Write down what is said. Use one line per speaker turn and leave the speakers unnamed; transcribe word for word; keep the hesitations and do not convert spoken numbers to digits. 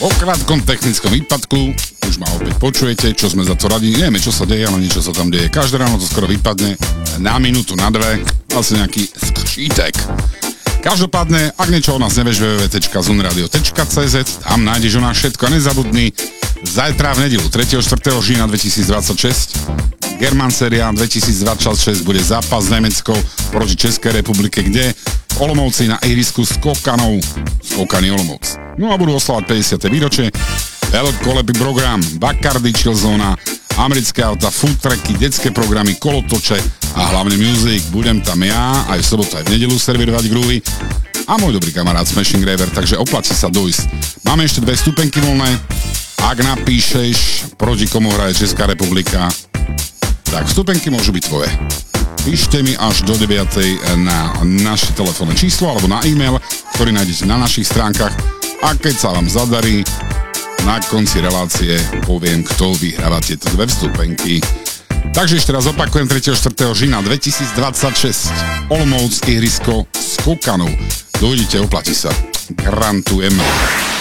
Po krátkom technickom výpadku už ma opäť počujete, čo sme za to radi. Nevieme, čo sa deje, ale niečo sa tam deje. Každé ráno to skoro vypadne na minútu, na dve. Vlastne nejaký skřítek. Každopádne, ak niečo o nás nevieš, w w w bodka zunradio bodka c z, tam nájdeš o nás všetko a nezabudni. Zajtra v nedelu, tretieho štvrtého října dvetisícdvadsaťšesť, German Serie dvetisícdvadsaťšesť bude zápas s Nemeckou proti Českej republike, kde v Olomouci na ihrisku Skokanov, Skokany Olomouc. No a budú oslavať päťdesiate výročie, veľkolepý program, Bacardi, Chillzona, americké auta, food tracky, detské programy, kolotoče a hlavne music. Budem tam ja, aj v sobotu, aj v nedelu servírovať groovy a môj dobrý kamarát Smashing Raver, takže oplatí sa dojsť. Máme ešte dve stupenky voľné. Ak napíšeš, proti komu hraje Česká republika, tak vstupenky môžu byť tvoje. Píšte mi až do deviatej na naše telefónne číslo alebo na e-mail, ktorý nájdete na našich stránkach, a keď sa vám zadarí, na konci relácie poviem, kto vyhráva tieto dve vstupenky. Takže ešte raz opakujem, tretieho štvrtého října dvetisícdvadsaťšesť, Olomouc, ihrisko Skokanov. Dojdite, oplatí sa. Garantujem.